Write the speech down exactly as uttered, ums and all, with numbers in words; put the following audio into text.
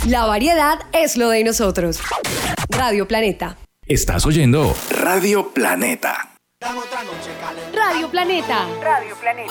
La variedad es lo de nosotros. Radio Planeta. Estás oyendo Radio Planeta. Radio Planeta. Radio Planeta.